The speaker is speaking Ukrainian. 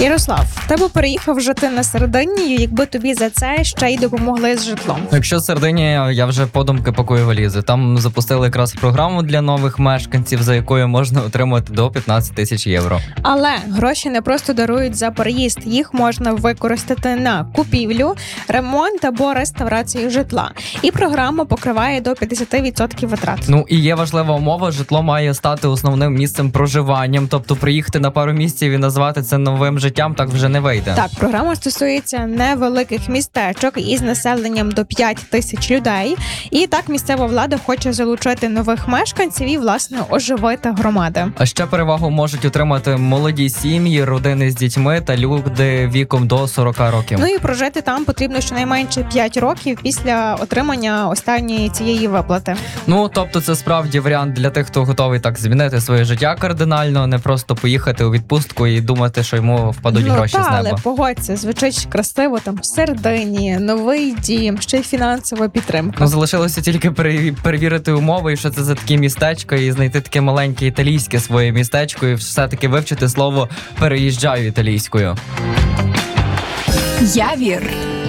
Ярослав, тебе переїхав жити на Сардинію, якби тобі за це ще й допомогли з житлом. Якщо Сардинія, я вже подумки пакую валізи. Там запустили якраз програму для нових мешканців, за якою можна отримати до 15 тисяч євро. Але гроші не просто дарують за переїзд, їх можна використати на купівлю, ремонт або реставрацію житла. І програма покриває до 50% витрат. Ну і є важлива умова, житло має стати основним місцем проживанням, тобто приїхати на пару місяців і назвати це новим життям так вже не вийде. Так, програма стосується невеликих містечок із населенням до 5 тисяч людей. І так місцева влада хоче залучити нових мешканців і, власне, оживити громади. А ще перевагу можуть отримати молоді сім'ї, родини з дітьми та люди віком до 40 років. Ну і прожити там потрібно щонайменше 5 років після отримання останньої цієї виплати. Ну, тобто це справді варіант для тих, хто готовий так змінити своє життя кардинально, не просто поїхати у відпустку і думати, що йому впадуть гроші з але неба. погодься, звучить красиво, там в Сардинії, новий дім, ще й фінансова підтримка. Ну, залишилося тільки перевірити умови, і що це за такі містечко, і знайти таке маленьке італійське своє містечко, і все-таки вивчити слово «переїжджаю» італійською. Явір.